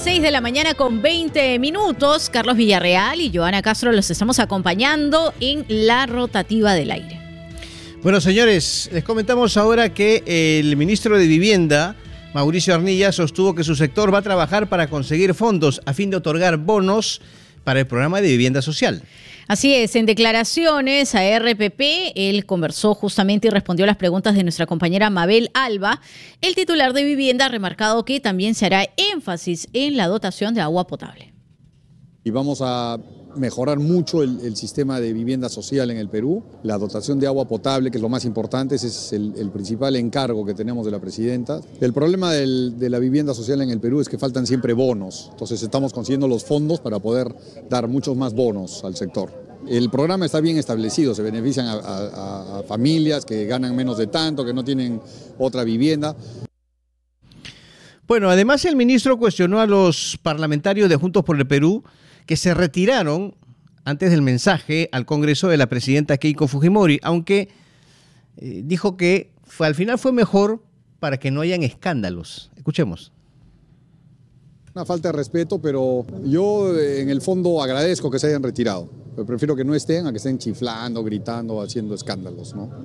6 de la mañana con 20 minutos. Carlos Villarreal y Joana Castro los estamos acompañando en la rotativa del aire. Bueno, señores, les comentamos ahora que el ministro de Vivienda, Mauricio Arnilla, sostuvo que su sector va a trabajar para conseguir fondos a fin de otorgar bonos para el programa de vivienda social. Así es, en declaraciones a RPP, él conversó justamente y respondió a las preguntas de nuestra compañera Mabel Alba. El titular de Vivienda ha remarcado que también se hará énfasis en la dotación de agua potable. Y vamos a mejorar mucho el sistema de vivienda social en el Perú. La dotación de agua potable, que es lo más importante, ese es el principal encargo que tenemos de la presidenta. El problema de la vivienda social en el Perú es que faltan siempre bonos. Entonces estamos consiguiendo los fondos para poder dar muchos más bonos al sector. El programa está bien establecido, se benefician a familias que ganan menos de tanto, que no tienen otra vivienda. Bueno, además el ministro cuestionó a los parlamentarios de Juntos por el Perú que se retiraron antes del mensaje al Congreso de la presidenta Keiko Fujimori, aunque dijo que al final fue mejor para que no hayan escándalos. Escuchemos. Una falta de respeto, pero yo en el fondo agradezco que se hayan retirado. Pero prefiero que no estén a que estén chiflando, gritando, haciendo escándalos, ¿no?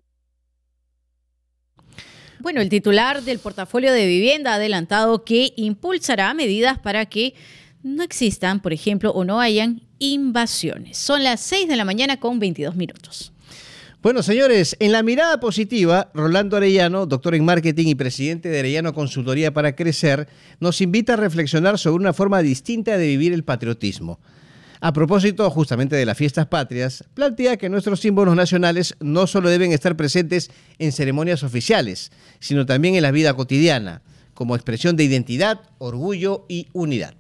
Bueno, el titular del portafolio de vivienda ha adelantado que impulsará medidas para que no existan, por ejemplo, o no hayan invasiones. Son las 6 de la mañana con 22 minutos. Bueno, señores, en la mirada positiva, Rolando Arellano, doctor en marketing y presidente de Arellano Consultoría para Crecer, nos invita a reflexionar sobre una forma distinta de vivir el patriotismo. A propósito justamente de las fiestas patrias, plantea que nuestros símbolos nacionales no solo deben estar presentes en ceremonias oficiales, sino también en la vida cotidiana, como expresión de identidad, orgullo y unidad.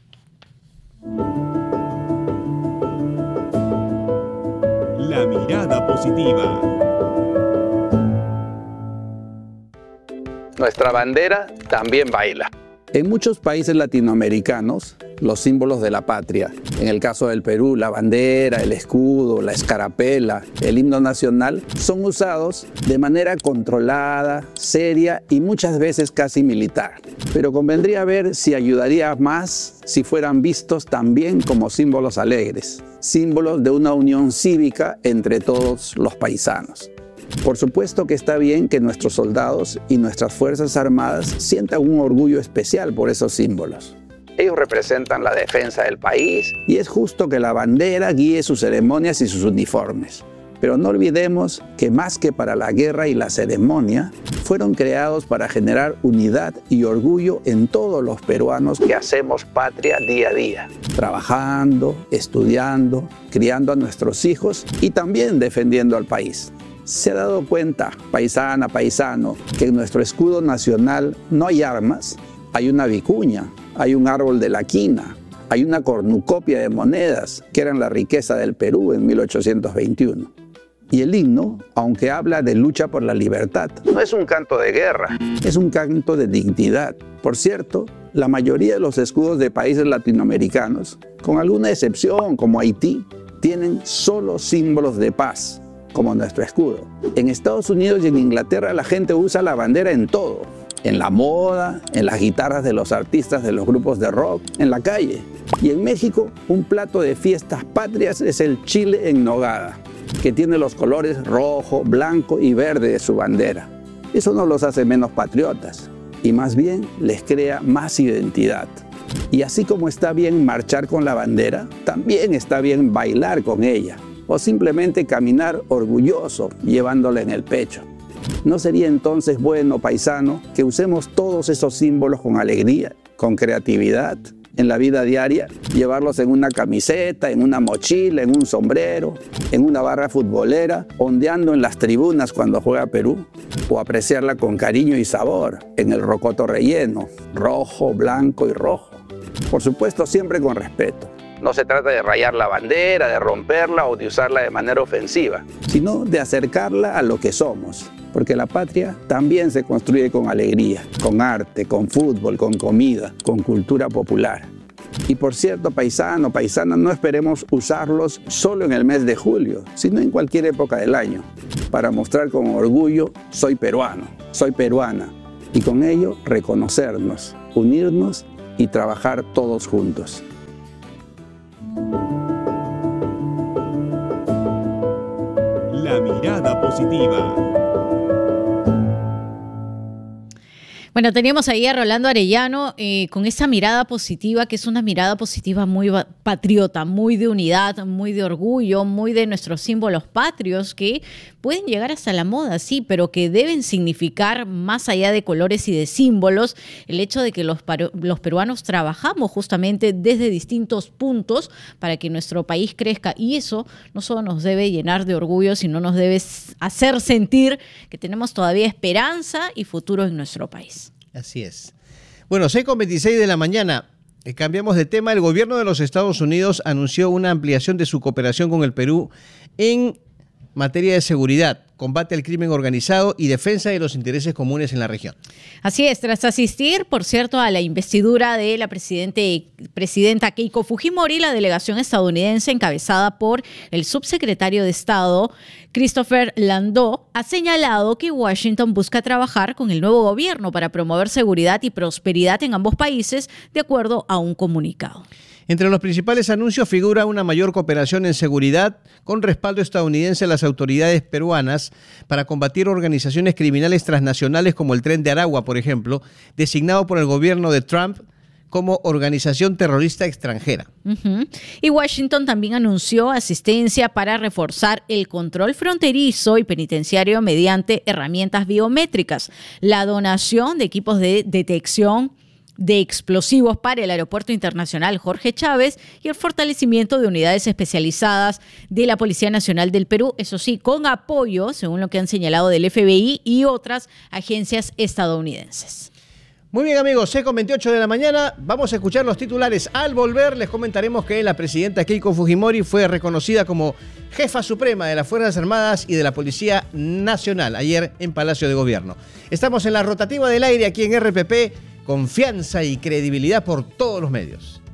La mirada positiva. Nuestra bandera también baila. En muchos países latinoamericanos, los símbolos de la patria, en el caso del Perú, la bandera, el escudo, la escarapela, el himno nacional, son usados de manera controlada, seria y muchas veces casi militar. Pero convendría ver si ayudaría más si fueran vistos también como símbolos alegres, símbolos de una unión cívica entre todos los paisanos. Por supuesto que está bien que nuestros soldados y nuestras Fuerzas Armadas sientan un orgullo especial por esos símbolos. Ellos representan la defensa del país y es justo que la bandera guíe sus ceremonias y sus uniformes. Pero no olvidemos que más que para la guerra y la ceremonia, fueron creados para generar unidad y orgullo en todos los peruanos que hacemos patria día a día, trabajando, estudiando, criando a nuestros hijos y también defendiendo al país. ¿Se ha dado cuenta, paisana, paisano, que en nuestro escudo nacional no hay armas? Hay una vicuña, hay un árbol de la quina, hay una cornucopia de monedas que eran la riqueza del Perú en 1821. Y el himno, aunque habla de lucha por la libertad, no es un canto de guerra, es un canto de dignidad. Por cierto, la mayoría de los escudos de países latinoamericanos, con alguna excepción como Haití, tienen solo símbolos de paz, como nuestro escudo. En Estados Unidos y en Inglaterra la gente usa la bandera en todo, en la moda, en las guitarras de los artistas de los grupos de rock, en la calle. Y en México, un plato de fiestas patrias es el chile en nogada, que tiene los colores rojo, blanco y verde de su bandera. Eso no los hace menos patriotas, y más bien les crea más identidad. Y así como está bien marchar con la bandera, también está bien bailar con ella, o simplemente caminar orgulloso llevándola en el pecho. ¿No sería entonces bueno, paisano, que usemos todos esos símbolos con alegría, con creatividad, en la vida diaria? Llevarlos en una camiseta, en una mochila, en un sombrero, en una barra futbolera, ondeando en las tribunas cuando juega Perú, o apreciarla con cariño y sabor en el rocoto relleno, rojo, blanco y rojo. Por supuesto, siempre con respeto. No se trata de rayar la bandera, de romperla o de usarla de manera ofensiva, sino de acercarla a lo que somos. Porque la patria también se construye con alegría, con arte, con fútbol, con comida, con cultura popular. Y por cierto, paisano, paisana, no esperemos usarlos solo en el mes de julio, sino en cualquier época del año, para mostrar con orgullo, soy peruano, soy peruana, y con ello reconocernos, unirnos y trabajar todos juntos. La mirada positiva. Bueno, teníamos ahí a Rolando Arellano con esa mirada positiva, que es una mirada positiva muy patriota, muy de unidad, muy de orgullo, muy de nuestros símbolos patrios, que pueden llegar hasta la moda, sí, pero que deben significar más allá de colores y de símbolos, el hecho de que los peruanos trabajamos justamente desde distintos puntos para que nuestro país crezca, y eso no solo nos debe llenar de orgullo, sino nos debe hacer sentir que tenemos todavía esperanza y futuro en nuestro país. Así es. Bueno, 6:26 de la mañana. Cambiamos de tema. El gobierno de los Estados Unidos anunció una ampliación de su cooperación con el Perú en materia de seguridad, combate al crimen organizado y defensa de los intereses comunes en la región. Así es, tras asistir, por cierto, a la investidura de la presidenta Keiko Fujimori, la delegación estadounidense encabezada por el subsecretario de Estado, Christopher Landau, ha señalado que Washington busca trabajar con el nuevo gobierno para promover seguridad y prosperidad en ambos países, de acuerdo a un comunicado. Entre los principales anuncios figura una mayor cooperación en seguridad con respaldo estadounidense a las autoridades peruanas para combatir organizaciones criminales transnacionales como el Tren de Aragua, por ejemplo, designado por el gobierno de Trump como organización terrorista extranjera. Y Washington también anunció asistencia para reforzar el control fronterizo y penitenciario mediante herramientas biométricas, la donación de equipos de detección de explosivos para el Aeropuerto Internacional Jorge Chávez y el fortalecimiento de unidades especializadas de la Policía Nacional del Perú, eso sí, con apoyo, según lo que han señalado, del FBI y otras agencias estadounidenses. Muy bien, amigos, 6:28 de la mañana, vamos a escuchar los titulares. Al volver les comentaremos que la presidenta Keiko Fujimori fue reconocida como jefa suprema de las Fuerzas Armadas y de la Policía Nacional ayer en Palacio de Gobierno. Estamos en la rotativa del aire aquí en RPP, confianza y credibilidad por todos los medios.